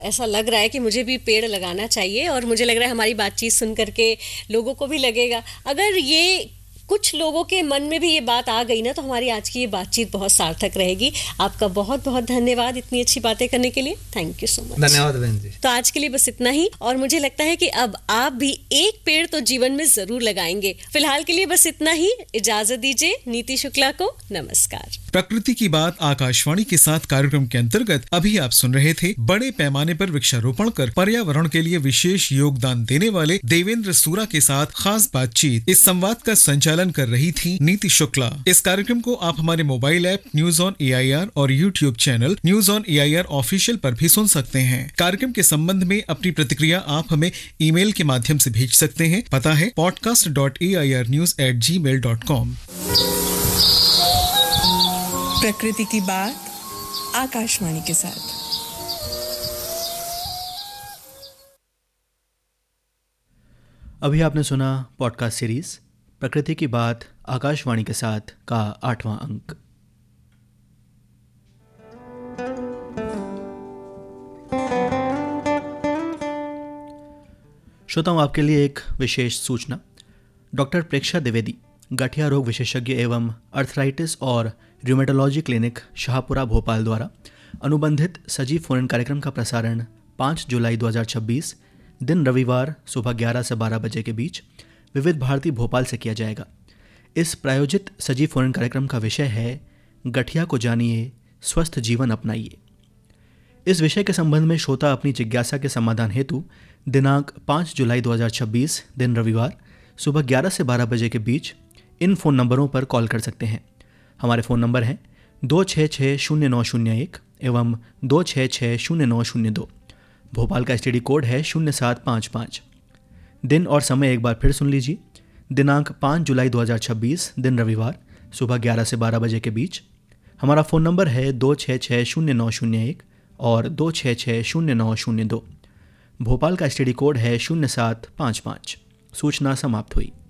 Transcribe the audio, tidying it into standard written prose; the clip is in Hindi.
ऐसा लग रहा है कि मुझे भी पेड़ लगाना चाहिए, और मुझे लग रहा है हमारी बातचीत सुन करके लोगों को भी लगेगा। अगर ये कुछ लोगों के मन में भी ये बात आ गई ना, तो हमारी आज की ये बातचीत बहुत सार्थक रहेगी। आपका बहुत बहुत धन्यवाद इतनी अच्छी बातें करने के लिए। Thank you so much. धन्यवाद बहन जी। तो आज के लिए बस इतना ही, और मुझे लगता है कि अब आप भी एक पेड़ तो जीवन में जरूर लगाएंगे। फिलहाल के लिए बस इतना ही, इजाजत दीजिए नीति शुक्ला को। नमस्कार। प्रकृति की बात आकाशवाणी के साथ कार्यक्रम के अंतर्गत अभी आप सुन रहे थे बड़े पैमाने पर वृक्षारोपण कर पर्यावरण के लिए विशेष योगदान देने वाले देवेंद्र सूरा के साथ खास बातचीत। इस संवाद का संचालन कर रही थी नीति शुक्ला। इस कार्यक्रम को आप हमारे mobile app news on AIR और YouTube channel news on AIR official पर भी सुन सकते हैं। कार्यक्रम के संबंध में अपनी प्रतिक्रिया आप हमें ईमेल के माध्यम से भेज सकते हैं। पता है podcast.airnews@gmail.com। प्रकृति की बात आकाशवाणी के साथ। अभी आपने सुना पॉडकास्ट सीरीज प्रकृति की बात आकाशवाणी के साथ का 8वां अंक। श्रोताओं, आपके लिए एक विशेष सूचना। डॉक्टर प्रेक्षा द्विवेदी, गठिया रोग विशेषज्ञ एवं अर्थराइटिस और र्यूमेटोलॉजी क्लिनिक शाहपुरा भोपाल द्वारा अनुबंधित सजीव फोन इन कार्यक्रम का प्रसारण 5 जुलाई 2026 दिन रविवार सुबह 11 से 12 बजे के बीच विविध भारती भोपाल से किया जाएगा। इस प्रायोजित सजीव फोन इन कार्यक्रम का विषय है गठिया को जानिए, स्वस्थ जीवन अपनाइए। इस विषय के संबंध में श्रोता अपनी जिज्ञासा के समाधान हेतु दिनांक 5 जुलाई 2026 दिन रविवार सुबह 11 से 12 बजे के बीच इन फ़ोन नंबरों पर कॉल कर सकते हैं। हमारे फ़ोन नंबर हैं 2660901 एवं 2660902। भोपाल का STD कोड है 0755। दिन और समय एक बार फिर सुन लीजिए। दिनांक 5 जुलाई 2026 दिन रविवार सुबह 11 से 12 बजे के बीच। हमारा फ़ोन नंबर है 2660901 और 2660902। भोपाल का STD कोड है 0755। सूचना समाप्त हुई।